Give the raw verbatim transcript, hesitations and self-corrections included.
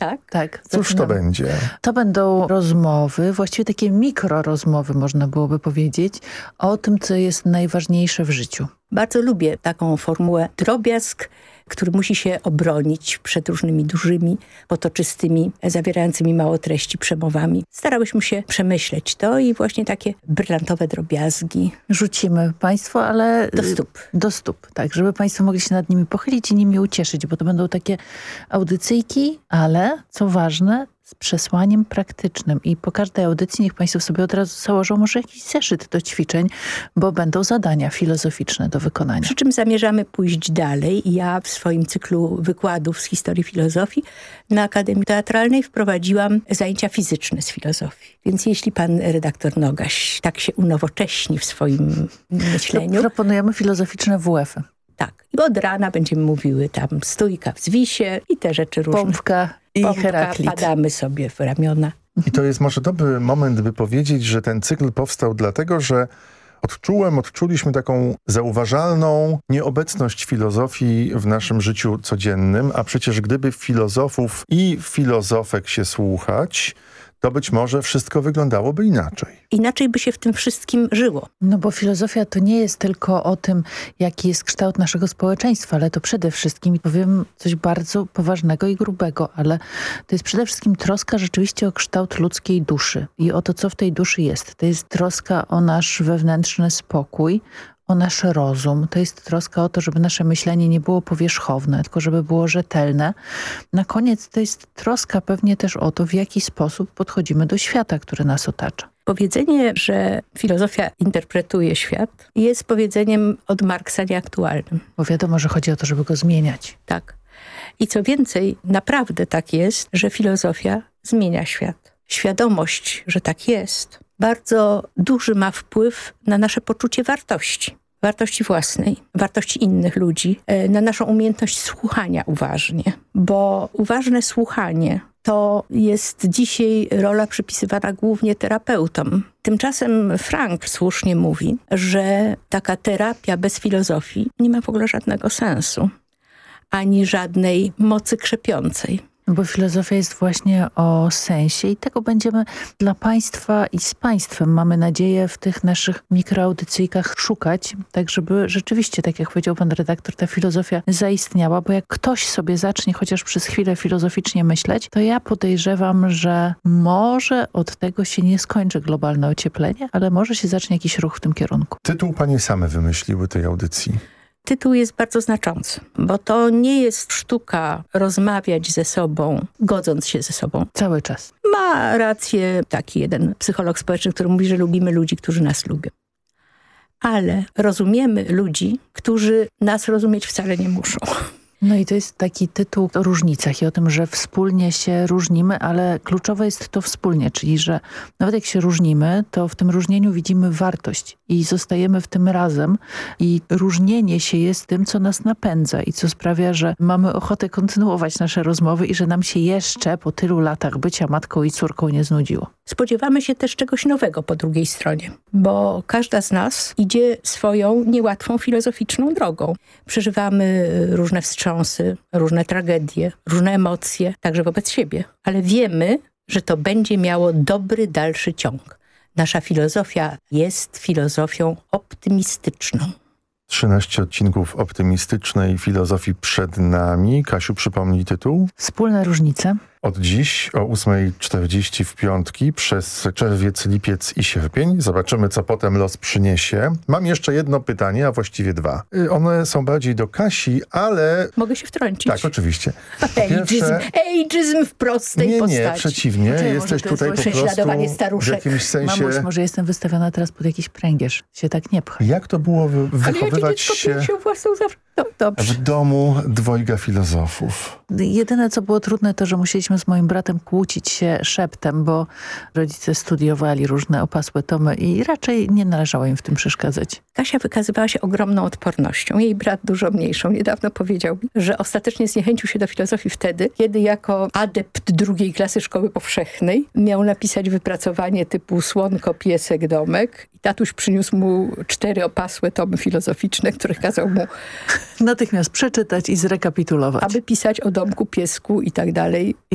Tak? Tak. Cóż to będzie? To będą rozmowy, właściwie takie mikrorozmowy, można byłoby powiedzieć, o tym, co jest najważniejsze w życiu. Bardzo lubię taką formułę drobiazg, który musi się obronić przed różnymi dużymi, potoczystymi, zawierającymi mało treści przemowami. Starałyśmy się przemyśleć to i właśnie takie brylantowe drobiazgi. Rzucimy Państwu, ale... Do stóp. Do stóp, tak, żeby Państwo mogli się nad nimi pochylić i nimi ucieszyć, bo to będą takie audycyjki, ale co ważne, z przesłaniem praktycznym i po każdej audycji niech Państwo sobie od razu założą może jakiś zeszyt do ćwiczeń, bo będą zadania filozoficzne do wykonania. Przy czym zamierzamy pójść dalej. Ja w swoim cyklu wykładów z historii filozofii na Akademii Teatralnej wprowadziłam zajęcia fizyczne z filozofii. Więc jeśli pan redaktor Nogaś tak się unowocześni w swoim myśleniu... To proponujemy filozoficzne W F-y. Tak. I od rana będziemy mówiły tam stójka w zwisie i te rzeczy różne. Pompka i Pompka, Heraklit. padamy sobie w ramiona. I to jest może dobry moment, by powiedzieć, że ten cykl powstał dlatego, że odczułem, odczuliśmy taką zauważalną nieobecność filozofii w naszym życiu codziennym, a przecież gdyby filozofów i filozofek się słuchać, to być może wszystko wyglądałoby inaczej. Inaczej by się w tym wszystkim żyło. No bo filozofia to nie jest tylko o tym, jaki jest kształt naszego społeczeństwa, ale to przede wszystkim, i powiem coś bardzo poważnego i grubego, ale to jest przede wszystkim troska rzeczywiście o kształt ludzkiej duszy i o to, co w tej duszy jest. To jest troska o nasz wewnętrzny spokój, o nasz rozum. To jest troska o to, żeby nasze myślenie nie było powierzchowne, tylko żeby było rzetelne. Na koniec to jest troska pewnie też o to, w jaki sposób podchodzimy do świata, który nas otacza. Powiedzenie, że filozofia interpretuje świat, jest powiedzeniem od Marksa nieaktualnym. Bo wiadomo, że chodzi o to, żeby go zmieniać. Tak. I co więcej, naprawdę tak jest, że filozofia zmienia świat. Świadomość, że tak jest, bardzo duży ma wpływ na nasze poczucie wartości. Wartości własnej, wartości innych ludzi, na naszą umiejętność słuchania uważnie. Bo uważne słuchanie to jest dzisiaj rola przypisywana głównie terapeutom. Tymczasem Frank słusznie mówi, że taka terapia bez filozofii nie ma w ogóle żadnego sensu, ani żadnej mocy krzepiącej. Bo filozofia jest właśnie o sensie i tego będziemy dla Państwa i z Państwem, mamy nadzieję, w tych naszych mikroaudycyjkach szukać, tak żeby rzeczywiście, tak jak powiedział pan redaktor, ta filozofia zaistniała, bo jak ktoś sobie zacznie chociaż przez chwilę filozoficznie myśleć, to ja podejrzewam, że może od tego się nie skończy globalne ocieplenie, ale może się zacznie jakiś ruch w tym kierunku. Tytuł panie same wymyśliły tej audycji. Tytuł jest bardzo znaczący, bo to nie jest sztuka rozmawiać ze sobą, godząc się ze sobą. Cały czas. Ma rację taki jeden psycholog społeczny, który mówi, że lubimy ludzi, którzy nas lubią. Ale rozumiemy ludzi, którzy nas rozumieć wcale nie muszą. No i to jest taki tytuł o różnicach i o tym, że wspólnie się różnimy, ale kluczowe jest to wspólnie, czyli że nawet jak się różnimy, to w tym różnieniu widzimy wartość i zostajemy w tym razem i różnienie się jest tym, co nas napędza i co sprawia, że mamy ochotę kontynuować nasze rozmowy i że nam się jeszcze po tylu latach bycia matką i córką nie znudziło. Spodziewamy się też czegoś nowego po drugiej stronie, bo każda z nas idzie swoją niełatwą filozoficzną drogą. Przeżywamy różne wstrząsy, różne tragedie, różne emocje, także wobec siebie. Ale wiemy, że to będzie miało dobry dalszy ciąg. Nasza filozofia jest filozofią optymistyczną. trzynaście odcinków optymistycznej filozofii przed nami. Kasiu, przypomnij tytuł. Wspólne różnice. Od dziś o ósmej czterdzieści w piątki przez czerwiec, lipiec i sierpień. Zobaczymy, co potem los przyniesie. Mam jeszcze jedno pytanie, a właściwie dwa. One są bardziej do Kasi, ale... Mogę się wtrącić? Tak, oczywiście. Ageizm, ageizm w prostej nie, postaci. Nie, przeciwnie. Znaczy, Jesteś tutaj po prostu w jakimś sensie... Mamuś, może jestem wystawiona teraz pod jakiś pręgierz. Się tak nie pchaj. Jak to było wy wychowywać się, się własną zawsze... No, dobrze. w domu dwojga filozofów? Jedyne, co było trudne, to, że musieliśmy z moim bratem kłócić się szeptem, bo rodzice studiowali różne opasłe tomy i raczej nie należało im w tym przeszkadzać. Kasia wykazywała się ogromną odpornością. Jej brat dużo mniejszą. Niedawno powiedział mi, że ostatecznie zniechęcił się do filozofii wtedy, kiedy jako adept drugiej klasy szkoły powszechnej miał napisać wypracowanie typu Słonko, piesek, domek. I tatuś przyniósł mu cztery opasłe tomy filozoficzne, które kazał mu natychmiast przeczytać i zrekapitulować. Aby pisać o domku, piesku i tak dalej.